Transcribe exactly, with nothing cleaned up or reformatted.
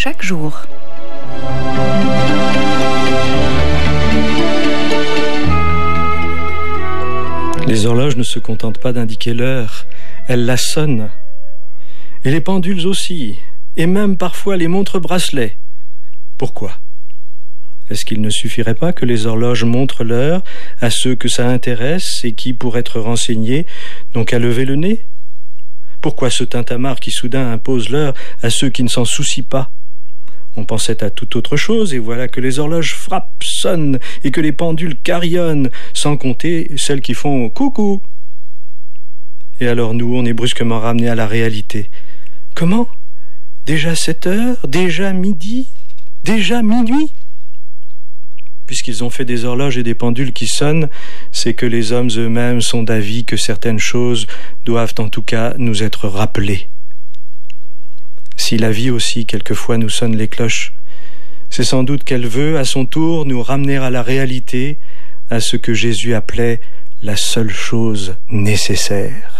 chaque jour. Les horloges ne se contentent pas d'indiquer l'heure, elles la sonnent. Et les pendules aussi, et même parfois les montres-bracelets. Pourquoi ? Est-ce qu'il ne suffirait pas que les horloges montrent l'heure à ceux que ça intéresse et qui, pour être renseignés, n'ont qu'à lever le nez ? Pourquoi ce tintamarre qui soudain impose l'heure à ceux qui ne s'en soucient pas ? On pensait à toute autre chose, et voilà que les horloges frappent, sonnent, et que les pendules carillonnent, sans compter celles qui font « coucou ». Et alors nous, on est brusquement ramenés à la réalité. Comment ? Déjà sept heures ? Déjà midi ? Déjà minuit ? Puisqu'ils ont fait des horloges et des pendules qui sonnent, c'est que les hommes eux-mêmes sont d'avis que certaines choses doivent en tout cas nous être rappelées. Si la vie aussi, quelquefois, nous sonne les cloches, c'est sans doute qu'elle veut, à son tour, nous ramener à la réalité, à ce que Jésus appelait la seule chose nécessaire.